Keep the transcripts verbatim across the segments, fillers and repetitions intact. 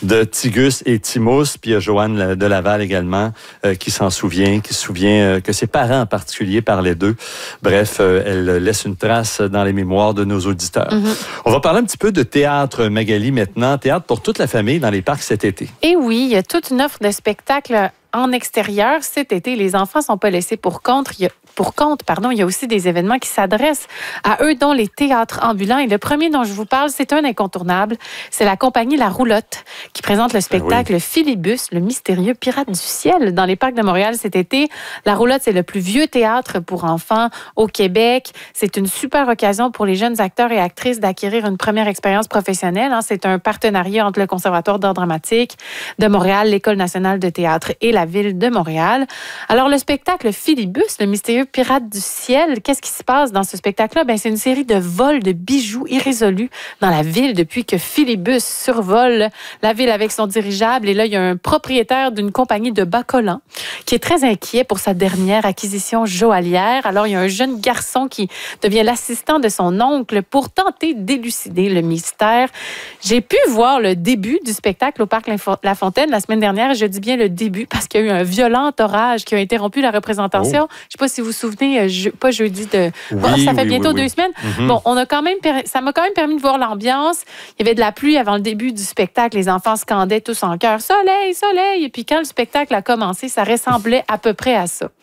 de Tigus et Timous. Puis il y a Joanne de Laval également euh, qui s'en souvient, qui se souvient euh, que ses parents en particulier parlaient d'eux. Bref, euh, elle laisse une trace dans les mémoires de nos auditeurs. Mm-hmm. On va parler un petit peu de théâtre, Magali, maintenant. Théâtre pour toute la famille dans les parcs cet été. Et oui, il y a toute une offre de spectacles en extérieur cet été. Les enfants ne sont pas laissés pour compte. Il y a, pour compte, pardon, il y a aussi des événements qui s'adressent à eux, dont les théâtres ambulants. Et le premier dont je vous parle, c'est un incontournable. C'est la compagnie La Roulotte qui présente le spectacle oui. Philibus, le mystérieux pirate du ciel, dans les parcs de Montréal cet été. La Roulotte, c'est le plus vieux théâtre pour enfants au Québec. C'est une super occasion pour les jeunes acteurs et actrices d'acquérir une première expérience professionnelle. C'est un partenariat entre le Conservatoire d'art dramatique de Montréal, l'École nationale de théâtre et la Ville de Montréal. Alors, le spectacle Philibus, le mystérieux pirate du ciel, qu'est-ce qui se passe dans ce spectacle-là? Ben, c'est une série de vols de bijoux irrésolus dans la ville depuis que Philibus survole la ville avec son dirigeable. Et là, il y a un propriétaire d'une compagnie de bas-collants qui est très inquiet pour sa dernière acquisition joaillière. Alors, il y a un jeune garçon qui devient l'assistant de son oncle pour tenter d'élucider le mystère. J'ai pu voir le début du spectacle au Parc La Fontaine la semaine dernière. Je dis bien le début parce qu'il y a eu un violent orage qui a interrompu la représentation. Oh. Je ne sais pas si vous vous souvenez, je, pas jeudi de... Oui, bon, ça fait oui, bientôt oui, deux oui. semaines. Mm-hmm. Bon, on a quand même, ça m'a quand même permis de voir l'ambiance. Il y avait de la pluie avant le début du spectacle. Les enfants scandaient tous en chœur « Soleil, soleil ». Et puis quand le spectacle a commencé, ça ressemblait à peu près à ça.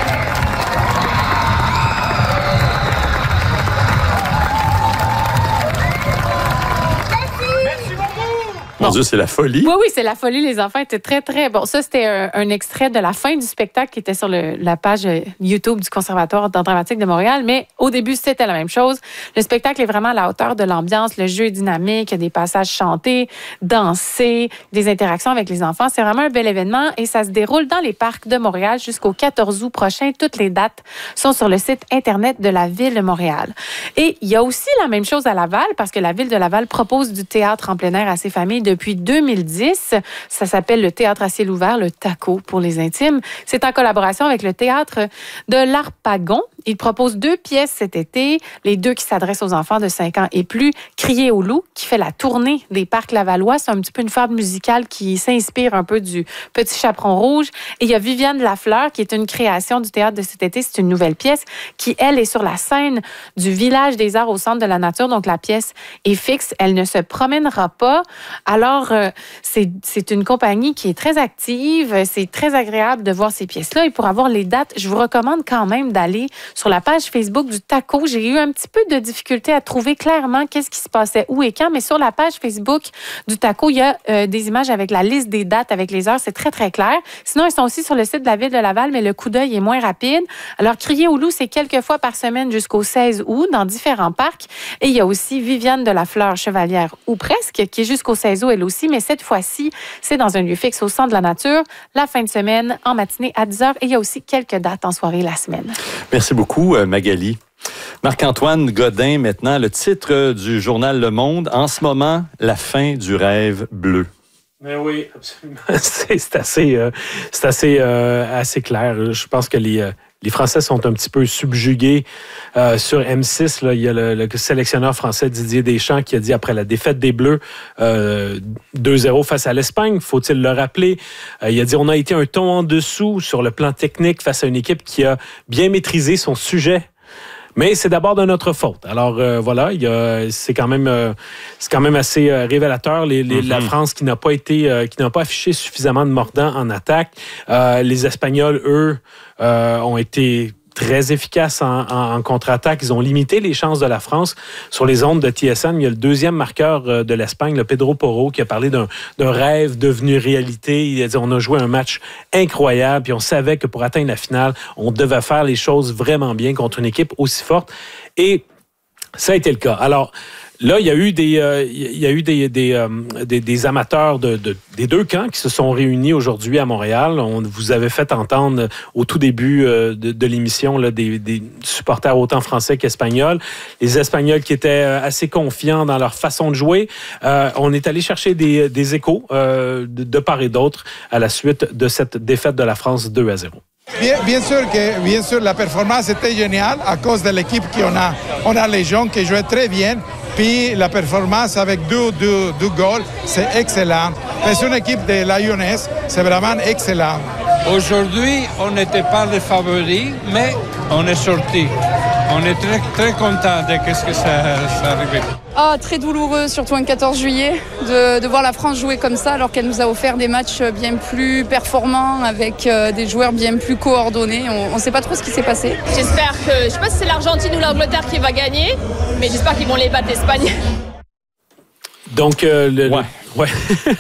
Mon Dieu, c'est la folie. Oui, oui, c'est la folie. Les enfants étaient très, très... Bon, ça, c'était un, un extrait de la fin du spectacle qui était sur le, la page YouTube du Conservatoire d'art dramatique de Montréal. Mais au début, c'était la même chose. Le spectacle est vraiment à la hauteur de l'ambiance. Le jeu est dynamique. Il y a des passages chantés, dansés, des interactions avec les enfants. C'est vraiment un bel événement et ça se déroule dans les parcs de Montréal jusqu'au quatorze août prochain. Toutes les dates sont sur le site Internet de la Ville de Montréal. Et il y a aussi la même chose à Laval parce que la Ville de Laval propose du théâtre en plein air à ses familles depuis deux mille dix. Ça s'appelle le théâtre à ciel ouvert, le TACO pour les intimes. C'est en collaboration avec le théâtre de l'Harpagon. Il propose deux pièces cet été, les deux qui s'adressent aux enfants de cinq ans et plus. Crier au loup, qui fait la tournée des parcs lavallois. C'est un petit peu une fable musicale qui s'inspire un peu du Petit Chaperon Rouge. Et il y a Viviane Lafleur, qui est une création du théâtre de cet été. C'est une nouvelle pièce qui, elle, est sur la scène du Village des Arts au Centre de la Nature. Donc, la pièce est fixe. Elle ne se promènera pas. Alors, euh, c'est, c'est une compagnie qui est très active. C'est très agréable de voir ces pièces-là. Et pour avoir les dates, je vous recommande quand même d'aller sur la page Facebook du TACO. J'ai eu un petit peu de difficulté à trouver clairement qu'est-ce qui se passait où et quand, mais sur la page Facebook du TACO, il y a euh, des images avec la liste des dates, avec les heures. C'est très, très clair. Sinon, ils sont aussi sur le site de la Ville de Laval, mais le coup d'œil est moins rapide. Alors, Crier au loup, c'est quelques fois par semaine jusqu'au seize août dans différents parcs. Et il y a aussi Viviane de la Fleur Chevalière, ou presque, qui est jusqu'au seize août, elle aussi, mais cette fois-ci, c'est dans un lieu fixe au Centre de la Nature, la fin de semaine, en matinée à dix heures. Et il y a aussi quelques dates en soirée la semaine. Merci beaucoup, Magali. Marc-Antoine Godin, maintenant, le titre du journal Le Monde. En ce moment, la fin du rêve bleu. Mais oui, absolument. C'est, c'est assez, euh, c'est assez, euh, assez clair. Je pense que les, euh, les Français sont un petit peu subjugués. Euh, sur M six, là, il y a le, le sélectionneur français Didier Deschamps qui a dit après la défaite des Bleus euh, deux zéro face à l'Espagne, faut-il le rappeler, euh, il a dit on a été un ton en dessous sur le plan technique face à une équipe qui a bien maîtrisé son sujet. Mais c'est d'abord de notre faute. Alors euh, voilà, il y a, c'est quand même, euh, c'est quand même assez euh, révélateur. Les, les, mm-hmm. La France qui n'a pas été, euh, qui n'a pas affiché suffisamment de mordant en attaque. Euh, les Espagnols, eux, euh, ont été très efficaces en, en, en contre-attaque. Ils ont limité les chances de la France. Sur les ondes de T S N, il y a le deuxième marqueur de l'Espagne, le Pedro Porro, qui a parlé d'un, d'un rêve devenu réalité. Il a dit on a joué un match incroyable, puis on savait que pour atteindre la finale, on devait faire les choses vraiment bien contre une équipe aussi forte. Et ça a été le cas. Alors, là, il y a eu des, euh, il y a eu des, des, euh, des, des amateurs de, de, des deux camps qui se sont réunis aujourd'hui à Montréal. On vous avait fait entendre au tout début euh, de, de l'émission là, des, des supporters autant français qu'espagnols. Les Espagnols qui étaient assez confiants dans leur façon de jouer. Euh, on est allé chercher des, des échos euh, de, de part et d'autre à la suite de cette défaite de la France deux à zéro. Bien, bien, sûr que bien sûr la performance était géniale à cause de l'équipe qu'on a. On a les gens qui jouaient très bien. Puis la performance avec deux, deux, deux goals, c'est excellent. mais c'est une équipe de Lyonnaise, c'est vraiment excellent. Aujourd'hui, on n'était pas les favoris, mais on est sortis. On est très, très contents de ce que ça, ça arrive. Ah, très douloureux, surtout un quatorze juillet, de, de voir la France jouer comme ça, alors qu'elle nous a offert des matchs bien plus performants, avec euh, des joueurs bien plus coordonnés. On ne sait pas trop ce qui s'est passé. J'espère que, je ne sais pas si c'est l'Argentine ou l'Angleterre qui va gagner, mais j'espère qu'ils vont les battre l'Espagne. Donc, euh, le, ouais. le, ouais.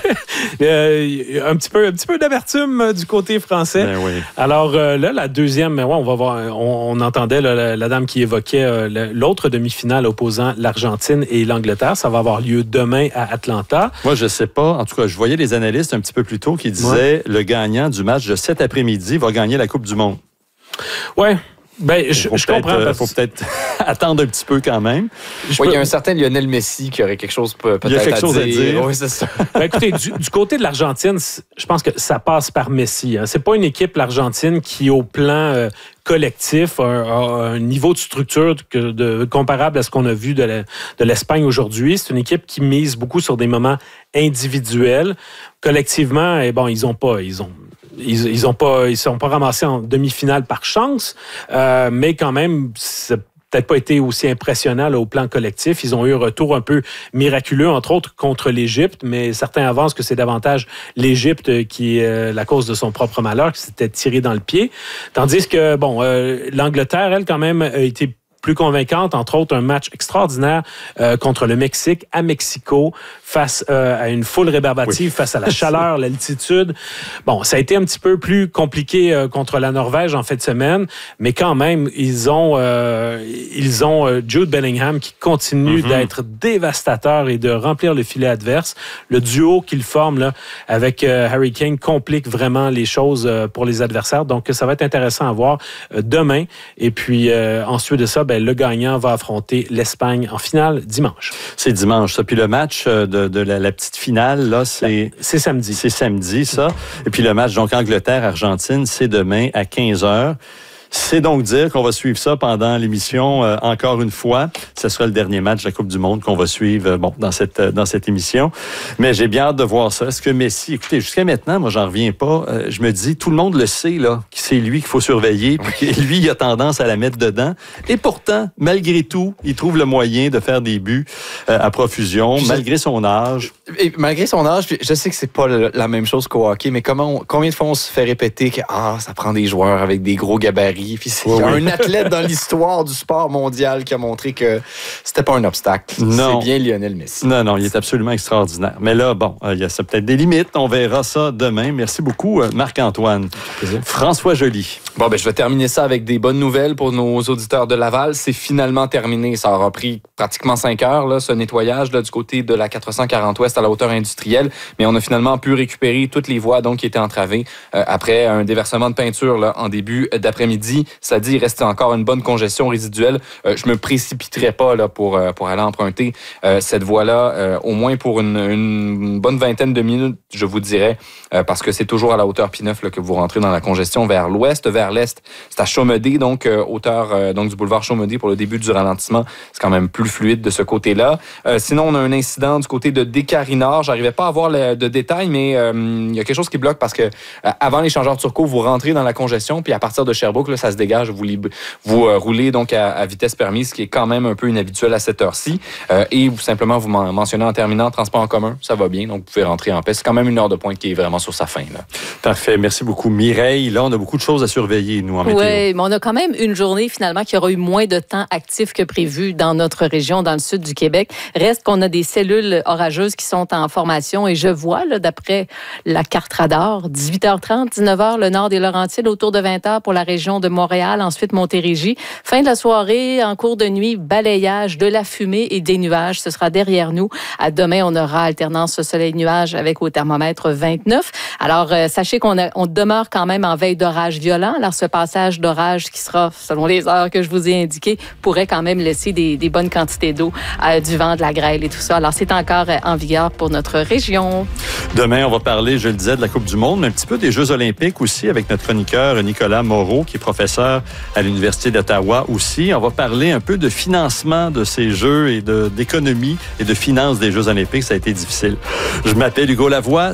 euh, un petit peu, un petit peu d'amertume du côté français. Ben oui. Alors euh, là, la deuxième, ouais, on va voir. On, on entendait là, la, la dame qui évoquait euh, l'autre demi-finale opposant l'Argentine et l'Angleterre. Ça va avoir lieu demain à Atlanta. Moi, je sais pas. En tout cas, je voyais les analystes un petit peu plus tôt qui disaient ouais. le gagnant du match de cet après-midi va gagner la Coupe du Monde. Ouais. Ben, je, je comprends. Il faut peut-être attendre un petit peu quand même. Oui, peux... il y a un certain Lionel Messi qui aurait quelque chose peut-être il y a quelque à chose dire. à dire. Oui, c'est ça. Ben, écoutez, du, du côté de l'Argentine, je pense que ça passe par Messi. Hein. C'est pas une équipe, l'Argentine, qui, au plan euh, collectif, a, a un niveau de structure que de, comparable à ce qu'on a vu de, la, de l'Espagne aujourd'hui. C'est une équipe qui mise beaucoup sur des moments individuels. Collectivement, et bon, ils ont pas... Ils ont Ils ils ont pas ils sont pas ramassés en demi-finale par chance, euh, mais quand même ça n'a peut-être pas été aussi impressionnant là, au plan collectif. Ils ont eu un retour un peu miraculeux, entre autres contre l'Égypte, mais certains avancent que c'est davantage l'Égypte qui est euh, la cause de son propre malheur, qui s'était tiré dans le pied. Tandis que bon, euh, l'Angleterre, elle, quand même, a été plus convaincante, entre autres un match extraordinaire euh, contre le Mexique à Mexico face euh, à une foule rébarbative, oui. face à la chaleur, l'altitude. Bon, ça a été un petit peu plus compliqué euh, contre la Norvège en fin de semaine, mais quand même, ils ont euh, ils ont euh, Jude Bellingham qui continue mm-hmm. d'être dévastateur et de remplir le filet adverse. Le duo qu'il forme là, avec euh, Harry Kane complique vraiment les choses euh, pour les adversaires. Donc, ça va être intéressant à voir euh, demain. Et puis, euh, ensuite de ça, ben, le gagnant va affronter l'Espagne en finale dimanche. C'est dimanche, ça. Puis le match de, de la, la petite finale, là, c'est... C'est samedi. C'est samedi, ça. Et puis le match, donc, Angleterre-Argentine, c'est demain à quinze heures. C'est donc dire qu'on va suivre ça pendant l'émission euh, encore une fois. Ce sera le dernier match de la Coupe du Monde qu'on va suivre euh, bon, dans, cette, euh, dans cette émission. Mais j'ai bien hâte de voir ça. Est-ce que Messi... Écoutez, jusqu'à maintenant, moi, j'en reviens pas. Euh, je me dis, tout le monde le sait, là, que c'est lui qu'il faut surveiller, puis que lui, il a tendance à la mettre dedans. Et pourtant, malgré tout, il trouve le moyen de faire des buts euh, à profusion, puis malgré son âge. Et malgré son âge, je sais que c'est pas le, la même chose qu'au hockey, mais comment on, combien de fois on se fait répéter que ah, ça prend des joueurs avec des gros gabarits. Puis c'est oui, un oui. athlète dans l'histoire du sport mondial qui a montré que c'était pas un obstacle. Non. C'est bien Lionel Messi. Non, non, il est absolument extraordinaire. Mais là, bon, il y a peut-être des limites. On verra ça demain. Merci beaucoup, Marc-Antoine. François Joly. Bon, ben je vais terminer ça avec des bonnes nouvelles pour nos auditeurs de Laval. C'est finalement terminé. Ça aura pris pratiquement cinq heures, là, ce nettoyage là, du côté de la quatre cent quarante ouest à la hauteur industrielle. Mais on a finalement pu récupérer toutes les voies donc, qui étaient entravées euh, après un déversement de peinture là, en début d'après-midi. Ça dit, il reste encore une bonne congestion résiduelle. Euh, je me précipiterai pas là, pour, euh, pour aller emprunter euh, cette voie-là, euh, au moins pour une, une bonne vingtaine de minutes, je vous dirais, euh, parce que c'est toujours à la hauteur P neuf là, que vous rentrez dans la congestion vers l'ouest, vers l'est. C'est à Chaumedé, donc euh, hauteur euh, donc, du boulevard Chaumedé pour le début du ralentissement. C'est quand même plus fluide de ce côté-là. Euh, sinon, on a un incident du côté de Descaries-Nord. J'arrivais pas à avoir le, de détails, mais euh, il y a quelque chose qui bloque parce que euh, avant l'échangeur Turcot, vous rentrez dans la congestion, puis à partir de Sherbrooke, là, ça se dégage. Vous, lib- vous euh, roulez donc à, à vitesse permise, ce qui est quand même un peu inhabituel à cette heure-ci. Euh, et vous simplement vous mentionnez en terminant transport en commun, ça va bien, donc vous pouvez rentrer en paix. C'est quand même une heure de pointe qui est vraiment sur sa fin. Là. Parfait, merci beaucoup. Mireille, là, on a beaucoup de choses à surveiller, nous, en météo. Oui, mais on a quand même une journée, finalement, qui aura eu moins de temps actif que prévu dans notre région, dans le sud du Québec. Reste qu'on a des cellules orageuses qui sont en formation et je vois, là, d'après la carte radar, dix-huit heures trente, dix-neuf heures, le nord des Laurentides, autour de vingt heures pour la région de Montréal, ensuite Montérégie. Fin de la soirée, en cours de nuit, balayage, de la fumée et des nuages. Ce sera derrière nous. À demain, on aura alternance soleil-nuage avec au thermomètre vingt-neuf. Alors, euh, sachez qu'on a, on demeure quand même en veille d'orage violent. Alors, ce passage d'orage qui sera, selon les heures que je vous ai indiquées, pourrait quand même laisser des, des bonnes quantités d'eau, euh, du vent, de la grêle et tout ça. Alors, c'est encore euh, en vigueur pour notre région. Demain, on va parler, je le disais, de la Coupe du Monde, mais un petit peu des Jeux olympiques aussi avec notre chroniqueur Nicolas Moreau, qui est professeur à l'Université d'Ottawa aussi. On va parler un peu de financement de ces Jeux et de, d'économie et de finances des Jeux olympiques. Ça a été difficile. Je m'appelle Hugo Lavoie.